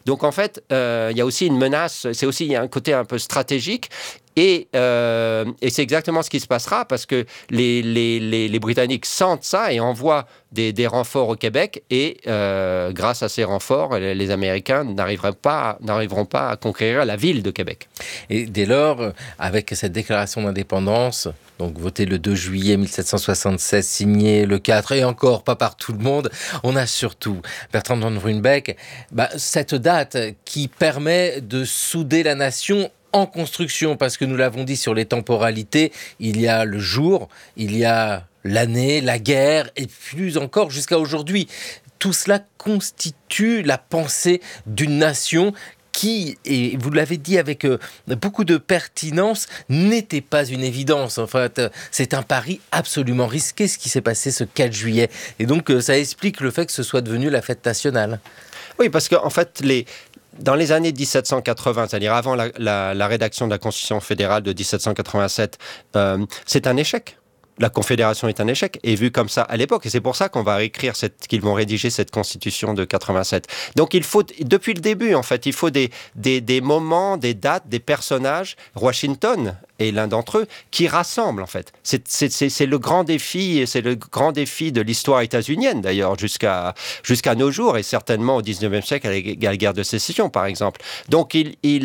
Donc en fait, il y a aussi une menace, il y a un côté un peu stratégique. Et c'est exactement ce qui se passera parce que les Britanniques sentent ça et envoient des renforts au Québec et grâce à ces renforts, les Américains n'arriveront pas à conquérir la ville de Québec. Et dès lors, avec cette déclaration d'indépendance, donc votée le 2 juillet 1776, signée le 4 et encore pas par tout le monde, on a surtout, Bertrand von Ruymbeck, cette date qui permet de souder la nation en construction, parce que nous l'avons dit sur les temporalités, il y a le jour, il y a l'année, la guerre, et plus encore jusqu'à aujourd'hui. Tout cela constitue la pensée d'une nation qui, et vous l'avez dit avec beaucoup de pertinence, n'était pas une évidence. En fait, c'est un pari absolument risqué ce qui s'est passé ce 4 juillet. Et donc, ça explique le fait que ce soit devenu la fête nationale. Oui, parce qu'en fait, dans les années 1780, c'est-à-dire avant la rédaction de la Constitution fédérale de 1787, c'est un échec. La Confédération est un échec, et vu comme ça à l'époque. Et c'est pour ça qu'on va réécrire qu'ils vont rédiger cette Constitution de 87. Donc il faut, depuis le début, en fait, il faut des moments, des dates, des personnages. Washington est l'un d'entre eux, qui rassemble, en fait. C'est le grand défi, c'est le grand défi de l'histoire états-unienne, d'ailleurs, jusqu'à nos jours, et certainement au 19e siècle, à la guerre de sécession, par exemple. Donc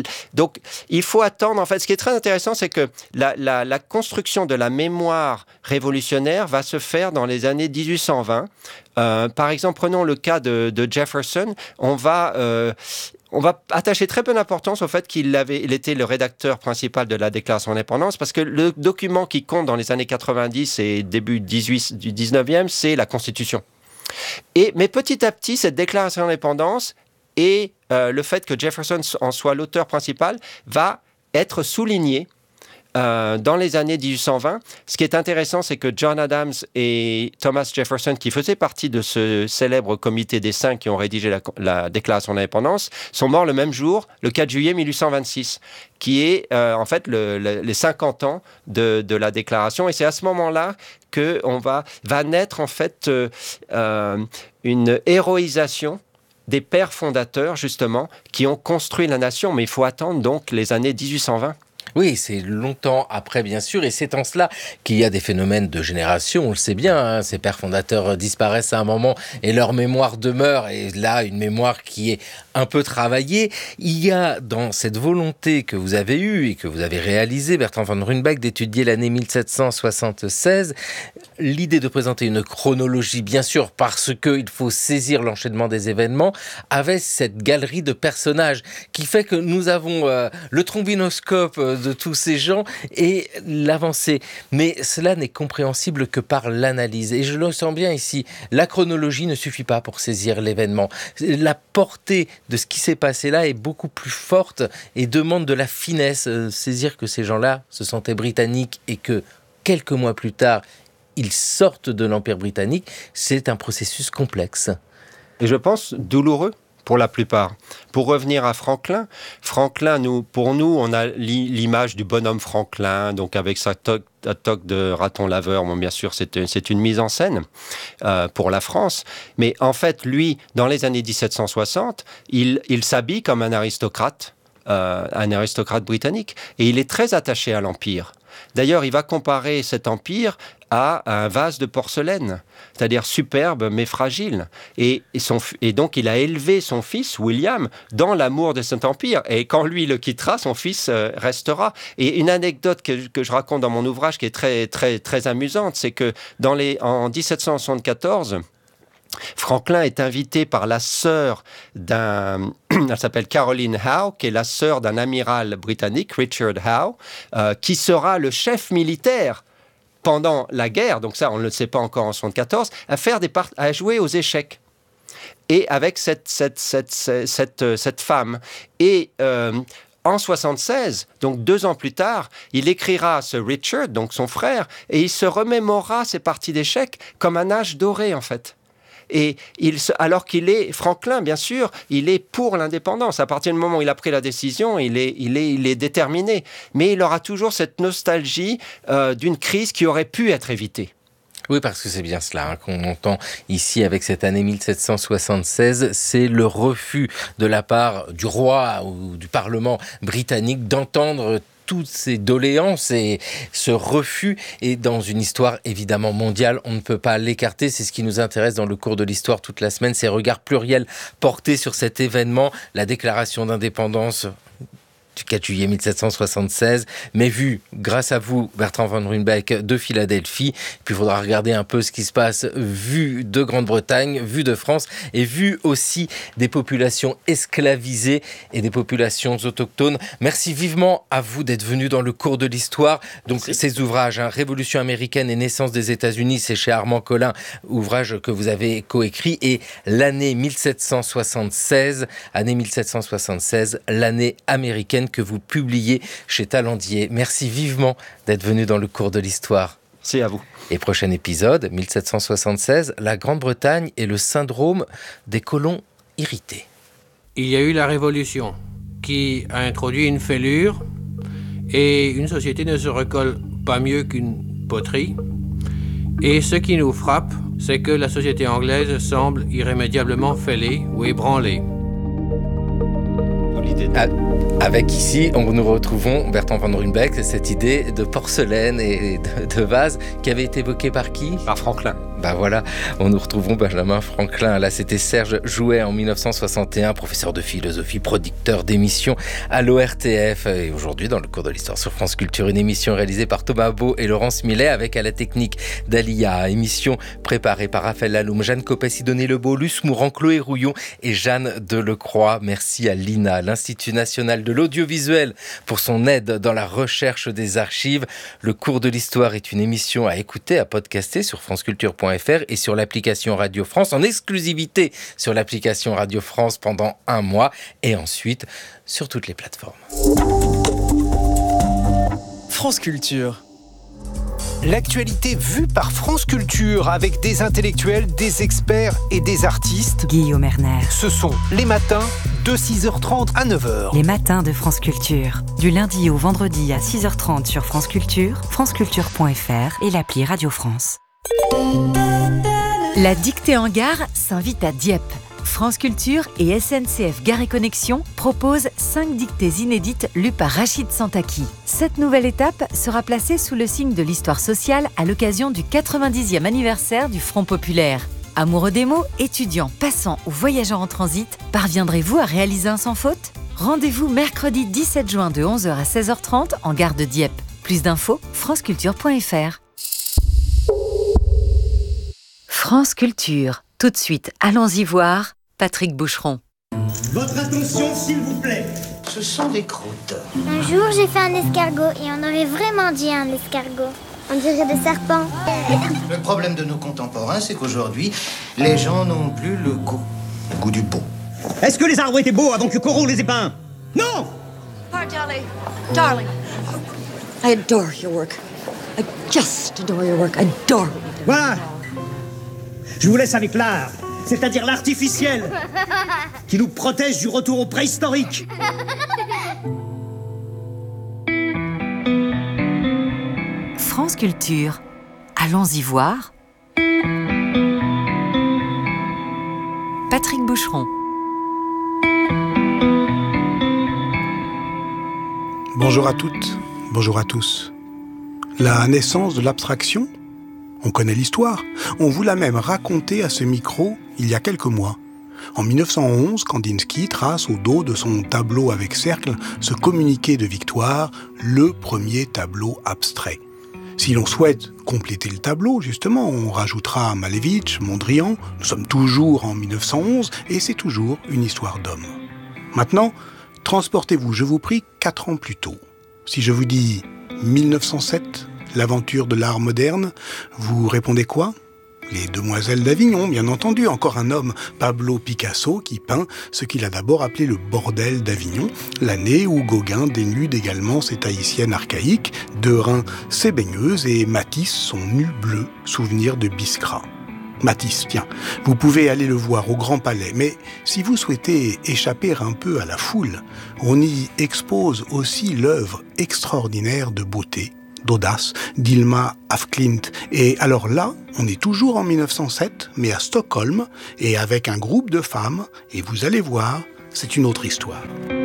il faut attendre, en fait. Ce qui est très intéressant, c'est que la construction de la mémoire révolutionnaire va se faire dans les années 1820. Par exemple, prenons le cas de Jefferson. On va attacher très peu d'importance au fait qu'il était le rédacteur principal de la Déclaration d'indépendance, parce que le document qui compte dans les années 90 et début du 19e, c'est la Constitution. Mais petit à petit, cette Déclaration d'indépendance et le fait que Jefferson en soit l'auteur principal va être souligné dans les années 1820. Ce qui est intéressant, c'est que John Adams et Thomas Jefferson, qui faisaient partie de ce célèbre comité des 5 qui ont rédigé la Déclaration d'indépendance, sont morts le même jour, le 4 juillet 1826, qui est en fait les 50 ans de la Déclaration. Et c'est à ce moment-là que va naître en fait une héroïsation des pères fondateurs, justement, qui ont construit la nation. Mais il faut attendre donc les années 1820. Oui, c'est longtemps après, bien sûr, et c'est en cela qu'il y a des phénomènes de génération, on le sait bien, hein, ces pères fondateurs disparaissent à un moment et leur mémoire demeure, et là, une mémoire qui est un peu travaillée. Il y a dans cette volonté que vous avez eue et que vous avez réalisée, Bertrand von Ruymbeck, d'étudier l'année 1776, l'idée de présenter une chronologie, bien sûr, parce qu'il faut saisir l'enchaînement des événements, avec cette galerie de personnages qui fait que nous avons le trombinoscope de tous ces gens et l'avancée. Mais cela n'est compréhensible que par l'analyse. Et je le sens bien ici, la chronologie ne suffit pas pour saisir l'événement. La portée de ce qui s'est passé là est beaucoup plus forte et demande de la finesse. Saisir que ces gens-là se sentaient britanniques et que quelques mois plus tard, ils sortent de l'Empire britannique, c'est un processus complexe. Et je pense douloureux pour la plupart. Pour revenir à Franklin, pour nous, on a l'image du bonhomme Franklin, donc avec sa toque de raton laveur. Bon, bien sûr, c'est une mise en scène pour la France. Mais en fait, lui, dans les années 1760, il s'habille comme un aristocrate britannique. Et il est très attaché à l'Empire. D'ailleurs, il va comparer cet empire à un vase de porcelaine, c'est-à-dire superbe mais fragile. Et donc, il a élevé son fils, William, dans l'amour de cet empire. Et quand lui le quittera, son fils restera. Et une anecdote que je raconte dans mon ouvrage qui est très, très, très amusante, c'est que en 1774, Franklin est invité par la sœur elle s'appelle Caroline Howe, qui est la sœur d'un amiral britannique, Richard Howe, qui sera le chef militaire pendant la guerre, donc ça on ne le sait pas encore en 1974, à jouer aux échecs. Et avec cette femme. Et en 1976, donc 2 ans plus tard, il écrira à ce Richard, donc son frère, et il se remémorera ces parties d'échecs comme un âge doré en fait. Et alors qu'il est Franklin, bien sûr, il est pour l'indépendance. À partir du moment où il a pris la décision, il est déterminé. Mais il aura toujours cette nostalgie d'une crise qui aurait pu être évitée. Oui, parce que c'est bien cela qu'on entend ici avec cette année 1776, c'est le refus de la part du roi ou du Parlement britannique d'entendre toutes ces doléances et ce refus est dans une histoire évidemment mondiale, on ne peut pas l'écarter, c'est ce qui nous intéresse dans le cours de l'histoire toute la semaine, ces regards pluriels portés sur cet événement, la déclaration d'indépendance du 4 juillet 1776, mais vu, grâce à vous, Bertrand von Ruymbeck, de Philadelphie. Puis il faudra regarder un peu ce qui se passe, vu de Grande-Bretagne, vu de France, et vu aussi des populations esclavisées et des populations autochtones. Merci vivement à vous d'être venus dans le cours de l'histoire. Donc ces ouvrages, Révolution américaine et naissance des États-Unis, c'est chez Armand Collin, ouvrage que vous avez coécrit, et l'année 1776, l'année américaine que vous publiez chez Talendier. Merci vivement d'être venu dans le cours de l'histoire. C'est à vous. Et prochain épisode, 1776, la Grande-Bretagne et le syndrome des colons irrités. Il y a eu la Révolution qui a introduit une fêlure et une société ne se recolle pas mieux qu'une poterie. Et ce qui nous frappe, c'est que la société anglaise semble irrémédiablement fêlée ou ébranlée. Avec ici, nous retrouvons Bertrand von Ruymbeck, cette idée de porcelaine et de vase qui avait été évoquée par qui ? Par Franklin. Ben voilà, nous retrouvons Benjamin Franklin. Là, c'était Serge Jouet en 1961, professeur de philosophie, producteur d'émissions à l'ORTF. Et aujourd'hui, dans le cours de l'histoire sur France Culture, une émission réalisée par Thomas Beau et Laurence Millet avec à la technique d'Alia. Émission préparée par Raphaël Laloum, Jeanne Copé, Sidonie Lebeau, Luce Mourant, Chloé Rouillon et Jeanne Delecroix. Merci à l'INA, l'Institut national de l'audiovisuel, pour son aide dans la recherche des archives. Le cours de l'histoire est une émission à écouter, à podcaster sur franceculture.fr et sur l'application Radio France, en exclusivité sur l'application Radio France pendant 1 mois et ensuite sur toutes les plateformes. France Culture. L'actualité vue par France Culture avec des intellectuels, des experts et des artistes. Guillaume Erner. Ce sont les matins de 6h30 à 9h. Les matins de France Culture. Du lundi au vendredi à 6h30 sur France Culture, franceculture.fr et l'appli Radio France. La dictée en gare s'invite à Dieppe. France Culture et SNCF Gare et Connexion proposent 5 dictées inédites lues par Rachid Santaki. Cette nouvelle étape sera placée sous le signe de l'histoire sociale à l'occasion du 90e anniversaire du Front Populaire. Amoureux des mots, étudiants, passants ou voyageurs en transit, parviendrez-vous à réaliser un sans faute ? Rendez-vous mercredi 17 juin de 11h à 16h30 en gare de Dieppe. Plus d'infos, franceculture.fr. France Culture. Tout de suite, allons-y voir Patrick Boucheron. Votre attention, s'il vous plaît. Ce sont des croûtes. Un jour, j'ai fait un escargot et on aurait vraiment dit un escargot. On dirait des serpents. Le problème de nos contemporains, c'est qu'aujourd'hui, les gens n'ont plus le goût du beau. Est-ce que les arbres étaient beaux avant que Corot les ait peints ? Non ! Darling, I adore your work. I just adore your work. Adore. Voilà. Je vous laisse avec l'art, c'est-à-dire l'artificiel, qui nous protège du retour au préhistorique. France Culture. Allons-y voir Patrick Boucheron. Bonjour à toutes, bonjour à tous. La naissance de l'abstraction, on connaît l'histoire, on vous l'a même racontée à ce micro il y a quelques mois. En 1911, Kandinsky trace au dos de son tableau avec cercle ce communiqué de victoire, le premier tableau abstrait. Si l'on souhaite compléter le tableau, justement, on rajoutera Malevich, Mondrian, nous sommes toujours en 1911 et c'est toujours une histoire d'homme. Maintenant, transportez-vous, je vous prie, 4 ans plus tôt. Si je vous dis 1907, l'aventure de l'art moderne, vous répondez quoi ? Les Demoiselles d'Avignon, bien entendu, encore un homme, Pablo Picasso, qui peint ce qu'il a d'abord appelé le bordel d'Avignon, l'année où Gauguin dénude également ses Tahitiennes archaïques, Derain ses baigneuses et Matisse son nu bleu, souvenir de Biskra. Matisse, tiens, vous pouvez aller le voir au Grand Palais, mais si vous souhaitez échapper un peu à la foule, on y expose aussi l'œuvre extraordinaire de beauté d'audace d'Hilma af Klint. Et alors là, on est toujours en 1907, mais à Stockholm, et avec un groupe de femmes, et vous allez voir, c'est une autre histoire.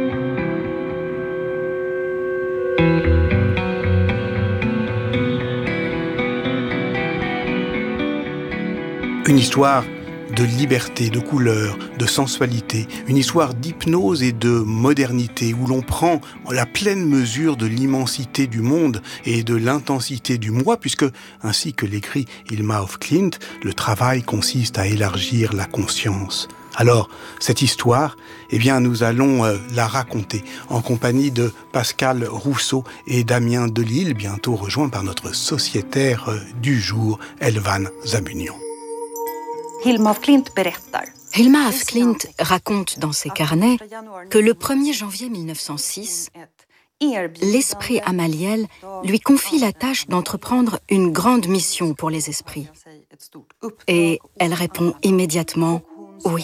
Une histoire de liberté, de couleur, de sensualité, une histoire d'hypnose et de modernité où l'on prend la pleine mesure de l'immensité du monde et de l'intensité du moi, puisque, ainsi que l'écrit Hilma af Klint, le travail consiste à élargir la conscience. Alors, cette histoire, eh bien, nous allons la raconter en compagnie de Pascal Rousseau et Damien Delille, bientôt rejoints par notre sociétaire du jour, Elvan Zamunian. Hilma af Klint raconte dans ses carnets que le 1er janvier 1906, l'esprit Amaliel lui confie la tâche d'entreprendre une grande mission pour les esprits. Et elle répond immédiatement « oui ».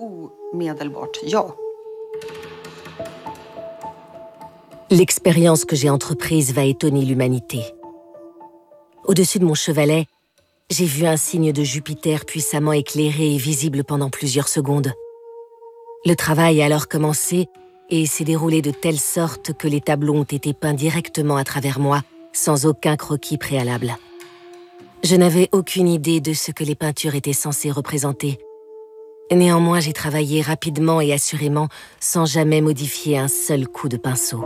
L'expérience que j'ai entreprise va étonner l'humanité. Au-dessus de mon chevalet, j'ai vu un signe de Jupiter puissamment éclairé et visible pendant plusieurs secondes. Le travail a alors commencé et s'est déroulé de telle sorte que les tableaux ont été peints directement à travers moi, sans aucun croquis préalable. Je n'avais aucune idée de ce que les peintures étaient censées représenter. Néanmoins, j'ai travaillé rapidement et assurément, sans jamais modifier un seul coup de pinceau.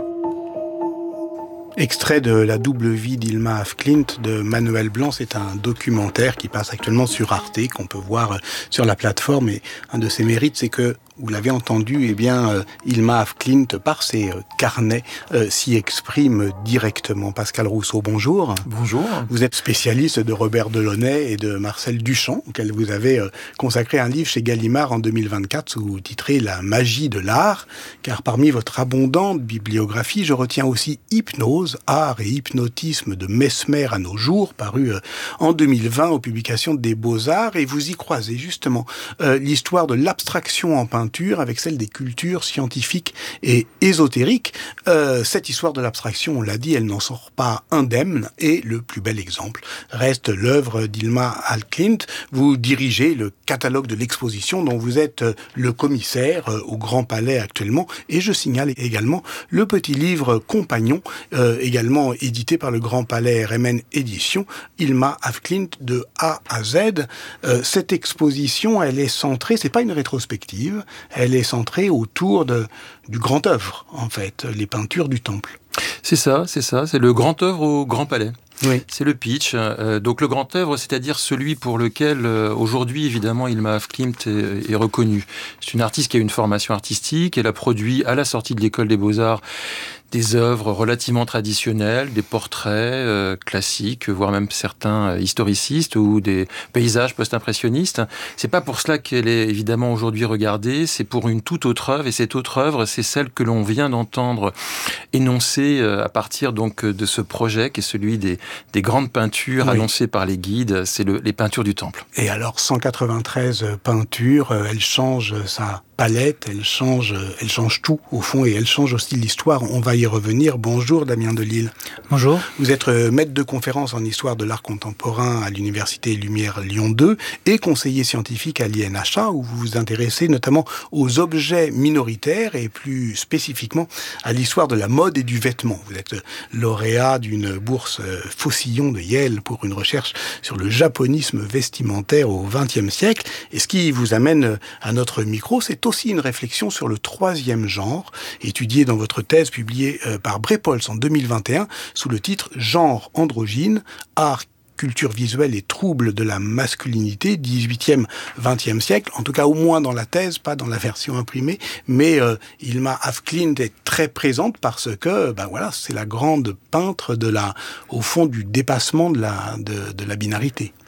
Extrait de La double vie d'Hilma af Klint de Manuel Blanc. C'est un documentaire qui passe actuellement sur Arte, qu'on peut voir sur la plateforme. Et un de ses mérites, c'est que, vous l'avez entendu, eh bien, Hilma af Klint, par ses carnets, s'y exprime directement. Pascal Rousseau, bonjour. Bonjour. Vous êtes spécialiste de Robert Delaunay et de Marcel Duchamp, auquel vous avez consacré un livre chez Gallimard en 2024 sous-titré « La magie de l'art », car parmi votre abondante bibliographie, je retiens aussi Hypnose, art et hypnotisme de Mesmer à nos jours, paru en 2020 aux publications des Beaux-Arts, et vous y croisez justement l'histoire de l'abstraction en peinture avec celle des cultures scientifiques et ésotériques. Cette histoire de l'abstraction, on l'a dit, elle n'en sort pas indemne, et le plus bel exemple reste l'œuvre d'Hilma af Klint. Vous dirigez le catalogue de l'exposition dont vous êtes le commissaire au Grand Palais actuellement, et je signale également le petit livre compagnon, également édité par le Grand Palais RMN Édition, Hilma af Klint de A à Z. Cette exposition, elle est centrée, c'est pas une rétrospective, elle est centrée autour du grand œuvre, en fait, les peintures du temple. C'est ça, c'est le grand œuvre au Grand Palais. Oui. C'est le pitch. Donc le grand œuvre, c'est-à-dire celui pour lequel aujourd'hui, évidemment, Hilma af Klint est reconnue. C'est une artiste qui a une formation artistique. Elle a produit à la sortie de l'école des Beaux-Arts des œuvres relativement traditionnelles, des portraits classiques, voire même certains historicistes ou des paysages post-impressionnistes. C'est pas pour cela qu'elle est évidemment aujourd'hui regardée, c'est pour une toute autre œuvre, et cette autre œuvre, c'est celle que l'on vient d'entendre énoncée à partir donc de ce projet qui est celui des grandes peintures annoncées par les guides, c'est les peintures du temple. Et alors 193 peintures, elle change sa palette, elle change tout au fond, et elle change aussi l'histoire. On va y revenir. Bonjour Damien Delille. Bonjour. Vous êtes maître de conférence en histoire de l'art contemporain à l'Université Lumière Lyon 2 et conseiller scientifique à l'INHA, où vous vous intéressez notamment aux objets minoritaires et plus spécifiquement à l'histoire de la mode et du vêtement. Vous êtes lauréat d'une bourse Faucillon de Yale pour une recherche sur le japonisme vestimentaire au XXe siècle. Et ce qui vous amène à notre micro, c'est aussi une réflexion sur le troisième genre, étudié dans votre thèse publiée par Brepols en 2021 sous le titre « Genre androgyne, art, culture visuelle et troubles de la masculinité, 18e, 20e siècle », en tout cas au moins dans la thèse, pas dans la version imprimée, mais Hilma af Klint est très présente parce que, c'est la grande peintre au fond du dépassement de la binarité.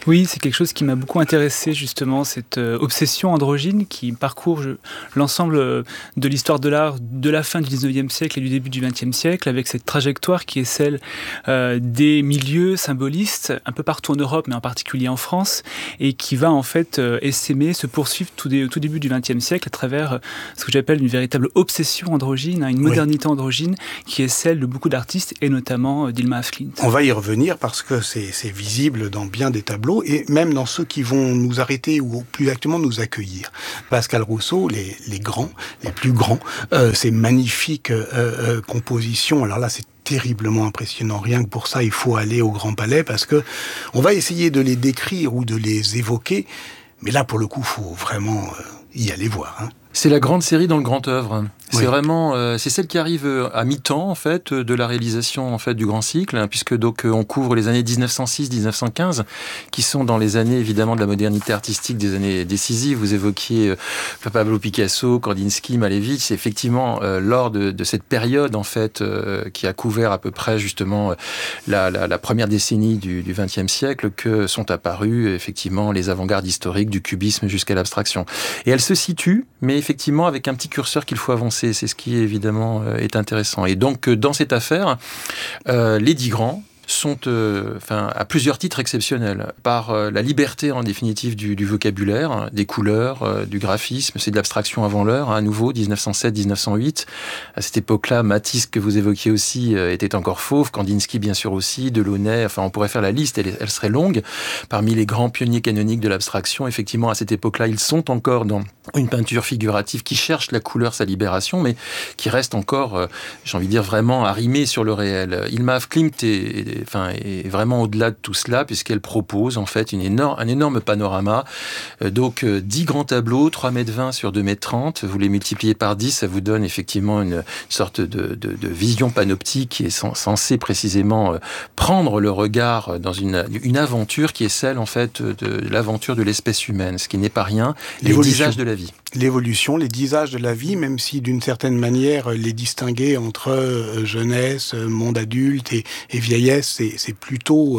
Oui, c'est quelque chose qui m'a beaucoup intéressé, justement, cette obsession androgyne qui parcourt l'ensemble de l'histoire de l'art de la fin du 19e siècle et du début du 20e siècle, avec cette trajectoire qui est celle des milieux symbolistes un peu partout en Europe, mais en particulier en France, et qui va en fait essaimer, se poursuivre tout début du 20e siècle à travers ce que j'appelle une véritable obsession androgyne, une modernité androgyne qui est celle de beaucoup d'artistes, et notamment d'Hilma af Klint. On va y revenir parce que c'est visible dans bien des tableaux, et même dans ceux qui vont nous arrêter ou plus exactement nous accueillir. Pascal Rousseau, les grands, les plus grands, ces magnifiques compositions, alors là c'est terriblement impressionnant. Rien que pour ça, il faut aller au Grand Palais parce que on va essayer de les décrire ou de les évoquer, mais là pour le coup, faut vraiment y aller voir, hein. C'est la grande série dans le grand œuvre. C'est vraiment, c'est celle qui arrive à mi-temps en fait de la réalisation en fait du grand cycle, hein, puisque donc on couvre les années 1906-1915, qui sont dans les années évidemment de la modernité artistique, des années décisives. Vous évoquiez Pablo Picasso, Kandinsky, Malevich. C'est effectivement lors de cette période en fait qui a couvert à peu près justement la première décennie du XXe siècle que sont apparus effectivement les avant-gardes historiques du cubisme jusqu'à l'abstraction. Et elle se situe, mais effectivement avec un petit curseur qu'il faut avancer. C'est ce qui évidemment est intéressant. Et donc dans cette affaire, les 10 grands sont à plusieurs titres exceptionnels, par la liberté en définitive du vocabulaire, des couleurs, du graphisme, c'est de l'abstraction avant l'heure, à nouveau 1907-1908. À cette époque-là, Matisse, que vous évoquiez aussi, était encore fauve, Kandinsky bien sûr aussi, Delaunay, on pourrait faire la liste, elle serait longue. Parmi les grands pionniers canoniques de l'abstraction, effectivement à cette époque-là, ils sont encore dans une peinture figurative qui cherche la couleur, sa libération, mais qui reste encore, j'ai envie de dire, vraiment arrimée sur le réel. Hilma af Klint est vraiment au-delà de tout cela, puisqu'elle propose en fait un énorme panorama. Donc 10 grands tableaux, 3,20 m sur 2,30 m. Vous les multipliez par 10, ça vous donne effectivement une sorte de vision panoptique qui est censée précisément prendre le regard dans une aventure qui est celle en fait de l'aventure de l'espèce humaine, ce qui n'est pas rien, les 10 âges de la vie. L'évolution, les 10 âges de la vie, même si d'une certaine manière les distinguer entre jeunesse, monde adulte et vieillesse, c'est plutôt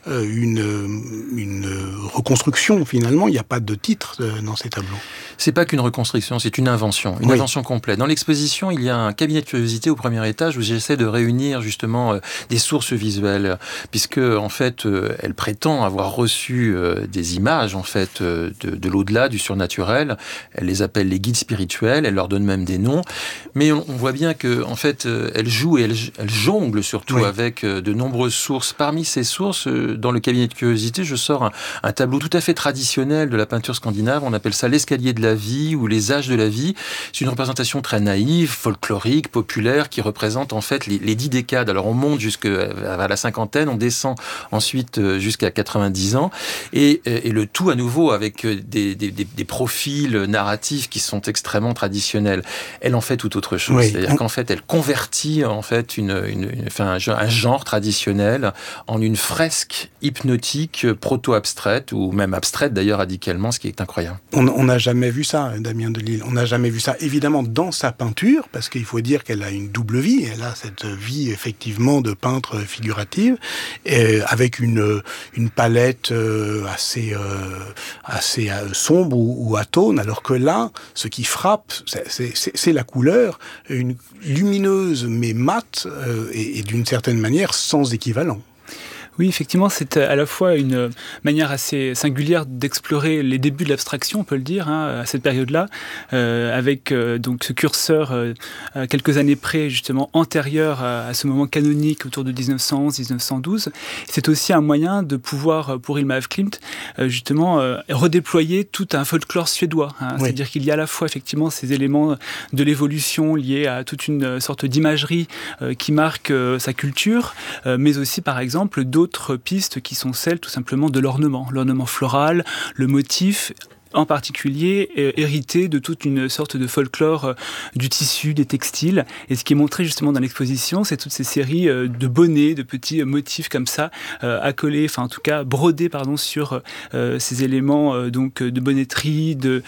une reconstruction finalement. Il n'y a pas de titre dans ces tableaux. C'est pas qu'une reconstruction, c'est une invention complète. Dans l'exposition, il y a un cabinet de curiosité au premier étage où j'essaie de réunir justement des sources visuelles, puisque en fait, elle prétend avoir reçu des images en fait de l'au-delà, du surnaturel. Elle les appelle les guides spirituels, elle leur donne même des noms, mais on voit bien que en fait, elle joue et elle jongle surtout avec de nombreuses sources. Parmi ces sources, dans le cabinet de curiosité, je sors un tableau tout à fait traditionnel de la peinture scandinave. On appelle ça l'escalier de la vie ou les âges de la vie. C'est une représentation très naïve, folklorique, populaire, qui représente en fait les 10 décades. Alors on monte jusqu'à la cinquantaine, on descend ensuite jusqu'à 90 ans, et le tout à nouveau avec des profils narratifs qui sont extrêmement traditionnels. Elle en fait tout autre chose. C'est-à-dire qu'en fait, elle convertit en fait un genre traditionnel en une fresque hypnotique proto-abstraite, ou même abstraite d'ailleurs radicalement, ce qui est incroyable. On n'a jamais vu ça, Damien Delille. On n'a jamais vu ça, évidemment, dans sa peinture, parce qu'il faut dire qu'elle a une double vie. Elle a cette vie, effectivement, de peintre figurative, avec une palette assez sombre ou atone, alors que là, ce qui frappe, c'est la couleur, une lumineuse mais mate, et d'une certaine manière sans équivalent. Oui, effectivement, c'est à la fois une manière assez singulière d'explorer les débuts de l'abstraction, on peut le dire, à cette période-là, avec donc ce curseur quelques années près, justement antérieur à ce moment canonique autour de 1911-1912. C'est aussi un moyen de pouvoir, pour Hilma af Klint, justement redéployer tout un folklore suédois. C'est-à-dire qu'il y a à la fois effectivement ces éléments de l'évolution liés à toute une sorte d'imagerie qui marque sa culture, mais aussi par exemple d'autres pistes qui sont celles tout simplement de l'ornement floral, le motif, en particulier hérité de toute une sorte de folklore du tissu, des textiles. Et ce qui est montré justement dans l'exposition, c'est toutes ces séries de bonnets, de petits motifs comme ça, accolés, enfin en tout cas brodés sur ces éléments donc de bonnetterie, de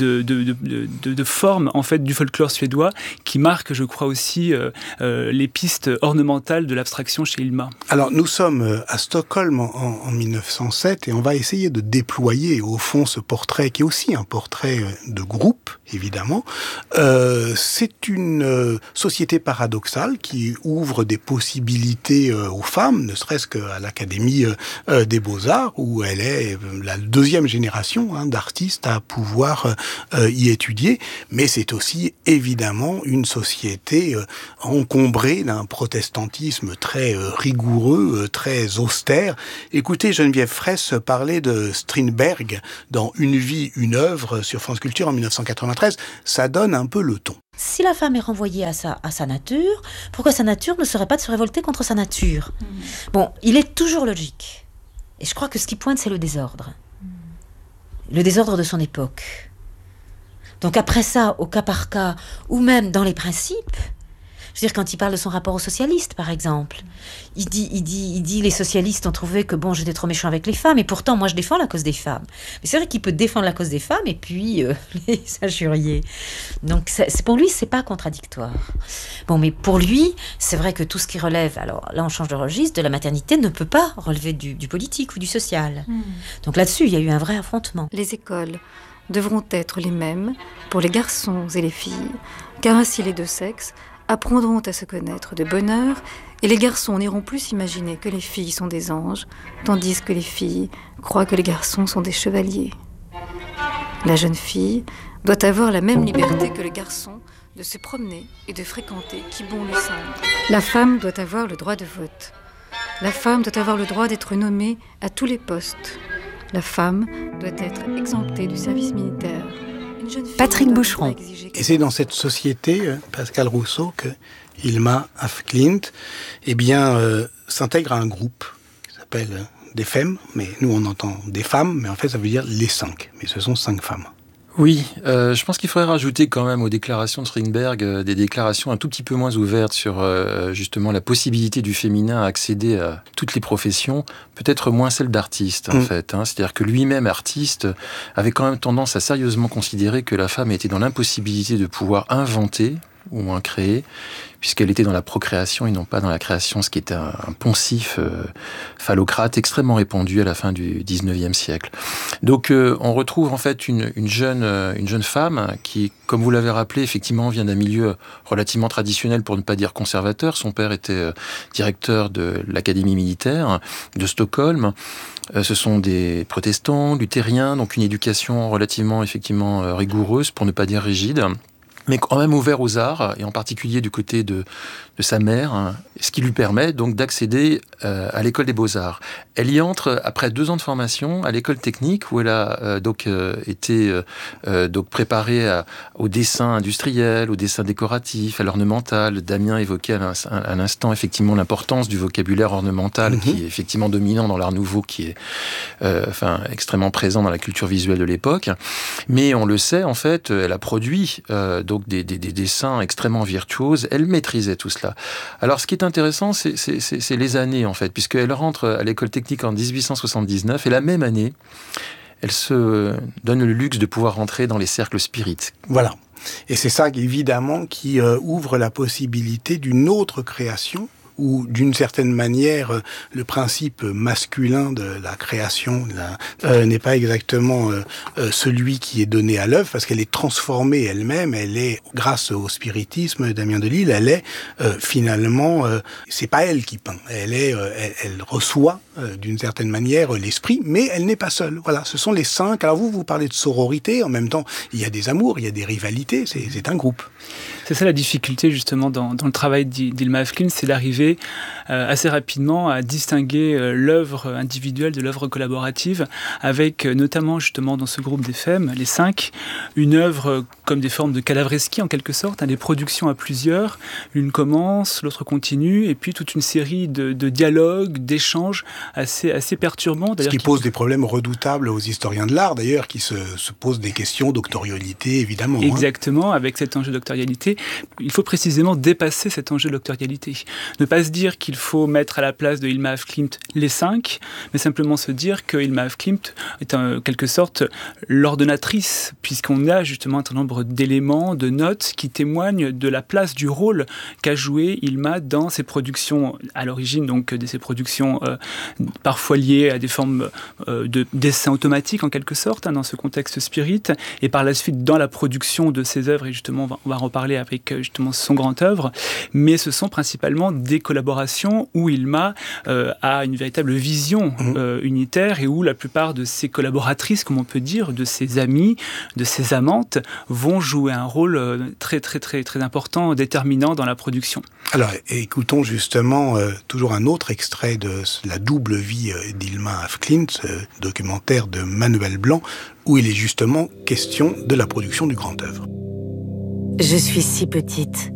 forme en fait du folklore suédois, qui marque, je crois aussi, les pistes ornementales de l'abstraction chez Hilma. Alors nous sommes à Stockholm en 1907 et on va essayer de déployer au fond ce portrait qui est aussi un portrait de groupe, évidemment. C'est une société paradoxale qui ouvre des possibilités aux femmes, ne serait-ce qu'à l'Académie des Beaux-Arts, où elle est la deuxième génération d'artistes à pouvoir y étudier, mais c'est aussi évidemment une société encombrée d'un protestantisme très rigoureux, très austère. Écoutez Geneviève Fraisse parler de Strindberg dans Une vie, une œuvre sur France Culture en 1993, ça donne un peu le ton. Si la femme est renvoyée à sa nature, pourquoi sa nature ne serait pas de se révolter contre sa nature ? Bon, il est toujours logique. Et je crois que ce qui pointe, c'est le désordre. Le désordre de son époque. Donc après ça, au cas par cas, ou même dans les principes, je veux dire, quand il parle de son rapport aux socialistes, par exemple, il dit les socialistes ont trouvé que bon, j'étais trop méchant avec les femmes, et pourtant, moi, je défends la cause des femmes. Mais c'est vrai qu'il peut défendre la cause des femmes et puis les injurier. Donc, pour lui, c'est pas contradictoire. Bon, mais pour lui, c'est vrai que tout ce qui relève, alors là, on change de registre, de la maternité ne peut pas relever du politique ou du social. Donc là-dessus, il y a eu un vrai affrontement. Les écoles devront être les mêmes pour les garçons et les filles, car ainsi les deux sexes apprendront à se connaître de bonne heure, et les garçons n'iront plus imaginer que les filles sont des anges, tandis que les filles croient que les garçons sont des chevaliers. La jeune fille doit avoir la même liberté que le garçon de se promener et de fréquenter qui bon lui semble. La femme doit avoir le droit de vote. La femme doit avoir le droit d'être nommée à tous les postes. La femme doit être exemptée du service militaire. Patrick Boucheron. Et c'est dans cette société, Pascal Rousseau, que Hilma af Klint s'intègre à un groupe qui s'appelle des femmes, mais nous on entend des femmes, mais en fait ça veut dire les 5, mais ce sont 5 femmes. Oui, je pense qu'il faudrait rajouter quand même aux déclarations de Strindberg des déclarations un tout petit peu moins ouvertes sur justement la possibilité du féminin à accéder à toutes les professions, peut-être moins celle d'artiste en fait. C'est-à-dire que lui-même, artiste, avait quand même tendance à sérieusement considérer que la femme était dans l'impossibilité de pouvoir inventer ou moins créer, puisqu'elle était dans la procréation et non pas dans la création, ce qui était un poncif phallocrate extrêmement répandu à la fin du 19e siècle. Donc on retrouve en fait une jeune femme qui, comme vous l'avez rappelé, effectivement vient d'un milieu relativement traditionnel, pour ne pas dire conservateur. Son père était directeur de l'Académie militaire de Stockholm. Ce sont des protestants, luthériens, donc une éducation relativement effectivement rigoureuse, pour ne pas dire rigide, mais quand même ouvert aux arts, et en particulier du côté de sa mère, ce qui lui permet donc d'accéder à l'école des Beaux-Arts. Elle y entre après 2 ans de formation à l'école technique, où elle a été préparée au dessin industriel, au dessin décoratif, à l'ornemental. Damien évoquait à l'instant effectivement l'importance du vocabulaire ornemental, qui est effectivement dominant dans l'art nouveau, qui est extrêmement présent dans la culture visuelle de l'époque. Mais on le sait, en fait, elle a produit donc des dessins extrêmement virtuoses. Elle maîtrisait tout cela. Alors, ce qui est intéressant, c'est les années, en fait, puisqu'elle rentre à l'école technique en 1879, et la même année, elle se donne le luxe de pouvoir rentrer dans les cercles spirites. Voilà. Et c'est ça, évidemment, qui ouvre la possibilité d'une autre création, où, d'une certaine manière, le principe masculin de la création n'est pas exactement celui qui est donné à l'œuvre, parce qu'elle est transformée elle-même. Elle est, grâce au spiritisme d'Damien Delille, elle est finalement, c'est pas elle qui peint. Elle reçoit d'une certaine manière l'esprit, mais elle n'est pas seule. Voilà, ce sont les 5. Alors vous parlez de sororité, en même temps, il y a des amours, il y a des rivalités, c'est un groupe. C'est ça la difficulté justement dans le travail d'Hilma af Klint, c'est d'arriver arriver assez rapidement à distinguer l'œuvre individuelle de l'œuvre collaborative, avec notamment justement dans ce groupe des FEM, les 5, une œuvre comme des formes de cadavreschi en quelque sorte, des productions à plusieurs, l'une commence, l'autre continue, et puis toute une série de dialogues, d'échanges assez perturbants. Ce qui pose des problèmes redoutables aux historiens de l'art d'ailleurs, qui se posent des questions doctorialité évidemment. Exactement, avec cet enjeu doctorialité, il faut précisément dépasser cet enjeu doctorialité. Ne pas se dire qu'il faut mettre à la place de Hilma af Klint les 5, mais simplement se dire que Hilma af Klint est en quelque sorte l'ordonnatrice, puisqu'on a justement un certain nombre d'éléments, de notes qui témoignent de la place, du rôle qu'a joué Hilma dans ses productions, à l'origine donc de ses productions parfois liées à des formes de dessin automatique en quelque sorte, dans ce contexte spirit, et par la suite dans la production de ses œuvres, et justement on va en reparler avec justement son grand œuvre, mais ce sont principalement des collaborations où Hilma a une véritable vision unitaire, et où la plupart de ses collaboratrices, comme on peut dire, de ses amies, de ses amantes, vont jouer un rôle très important, déterminant dans la production. Alors écoutons justement toujours un autre extrait de la double vie d'Hilma af Klint, documentaire de Manuel Blanc, où il est justement question de la production du grand œuvre. Je suis si petite.